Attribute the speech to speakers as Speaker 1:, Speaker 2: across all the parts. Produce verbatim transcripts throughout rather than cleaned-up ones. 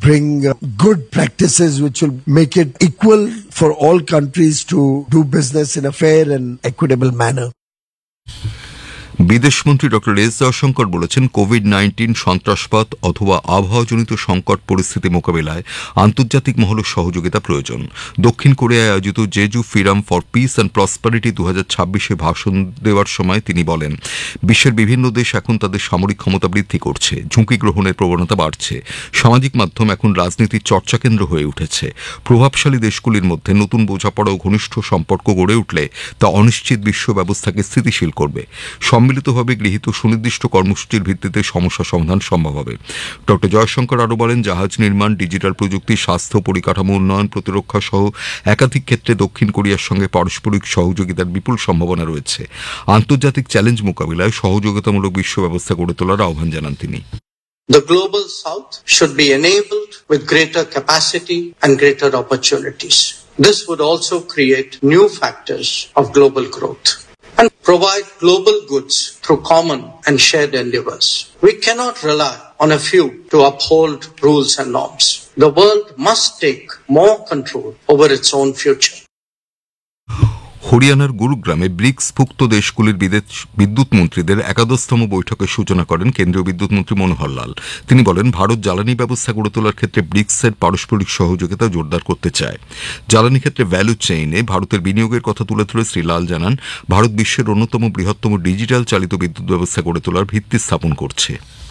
Speaker 1: bring uh, good practices which will make it equal for all countries to do business in a fair and equitable manner.
Speaker 2: বিদেশমন্ত্রী doctor S Jaishankar বলেছেন, Covid nineteen, সন্ত্রাসবাদ অথবা আবহাওয়াজনিত সংকট পরিস্থিতি মোকাবিলায় আন্তর্জাতিক মহলের সহযোগিতা প্রয়োজন। দক্ষিণ কোরিয়ায় আয়োজিত Jeju ফিরাম for piece and prosperity দু হাজার ছাব্বিশে ভাষণ দেওয়ার সময় তিনি বলেন, বিশ্বের বিভিন্ন দেশ এখন তাদের সামরিক ক্ষমতা বৃদ্ধি করছে, ঝুঁকি গ্রহণের প্রবণতা বাড়ছে, সামাজিক মাধ্যম এখন রাজনীতির চর্চাকেন্দ্র হয়ে উঠেছে। প্রভাবশালী দেশগুলির মধ্যে নতুন বোঝাপড়া ও ঘনিষ্ঠ সম্পর্ক গড়ে উঠলে তা অনিশ্চিত বিশ্ব ব্যবস্থাকে স্থিতিশীল করবে। সম্মিলিতভাবে গৃহীত সুনির্দিষ্ট কর্মসূচির ভিত্তিতে সমস্যা সমাধান সম্ভব হবে। ডক্টর জয়শঙ্কর আরও বলেন, জাহাজ নির্মাণ, ডিজিটাল প্রযুক্তি, স্বাস্থ্য, পরিকাঠামো উন্নয়ন, প্রতিরক্ষা সহ একাধিক ক্ষেত্রে দক্ষিণ কোরিয়ার সঙ্গে পারস্পরিক সহযোগিতার বিপুল সম্ভাবনা রয়েছে। আন্তর্জাতিক চ্যালেঞ্জ মোকাবিলায় সহযোগিতামূলক বিশ্ব ব্যবস্থা গড়ে তোলার আহ্বান জানান তিনি।
Speaker 3: The global south should be enabled with greater capacity and greater opportunities. This would also create new factors of global growth and provide global goods through common and shared endeavors. We cannot rely on a few to uphold rules and norms. The world must take more control over its own future.
Speaker 2: হরিয়ানার গুরুগ্রামে ব্রিক্সভুক্ত দেশগুলির বিদ্যুৎ মন্ত্রীদের একাদশতম বৈঠকের সূচনা করেন কেন্দ্রীয় বিদ্যুৎ মন্ত্রী মনোহর লাল। তিনি বলেন, ভারত জ্বালানি ব্যবস্থা গড়ে তোলার ক্ষেত্রে ব্রিক্সের পারস্পরিক সহযোগিতা জোরদার করতে চায়। জ্বালানি ক্ষেত্রে ভ্যালু চেইনে ভারতের বিনিয়োগের কথা তুলে ধরে শ্রী লাল জানান, ভারত বিশ্বের অন্যতম বৃহত্তম ডিজিটাল চালিত বিদ্যুৎ ব্যবস্থা গড়ে তোলার ভিত্তি স্থাপন করছে।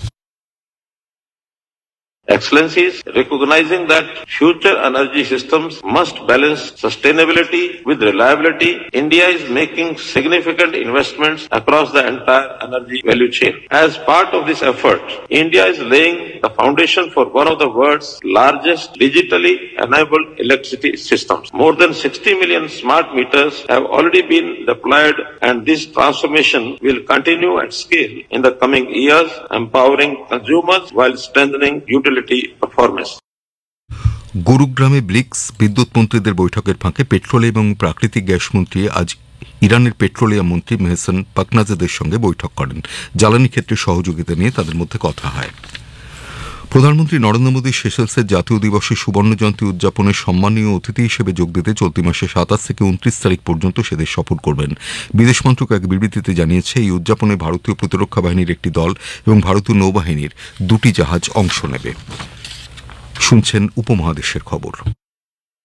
Speaker 4: Excellencies, recognizing that future energy systems must balance sustainability with reliability, India is making significant investments across the entire energy value chain. As part of this effort, India is laying the foundation for one of the world's largest digitally enabled electricity systems. More than sixty million smart meters have already been deployed, and this transformation will continue at scale in the coming years, empowering consumers while strengthening utility performance.
Speaker 2: গুরুগ্রামে bricks বিদ্যুৎ মন্ত্রীদের বৈঠকের ফাঁকে petroleum এবং প্রাকৃতিক gas মন্ত্রী আজ ইরানের petroleum মন্ত্রী মেহসান পাকনাজেদের সঙ্গে বৈঠক করেন। জ্বালানি ক্ষেত্রে সহযোগিতা নিয়ে তাদের মধ্যে কথা হয়। প্রধানমন্ত্রী নরেন্দ্র মোদী সেশেলসের জাতীয় দিবসের সুবর্ণ জয়ন্তী উদযাপনের সম্মানীয় অতিথি হিসেবে যোগ দিতে চলতি মাসে সাতাশ থেকে উনত্রিশ তারিখ পর্যন্ত সেদেশ সফর করবেন। বিদেশ মন্ত্রক এক বিবৃতিতে জানিয়েছে, এই উদযাপনে ভারতীয় প্রতিরক্ষা বাহিনীর একটি দল এবং ভারতীয় নৌবাহিনীর দুটি জাহাজ অংশ নেবে। শুনছেন উপমহাদেশের খবর।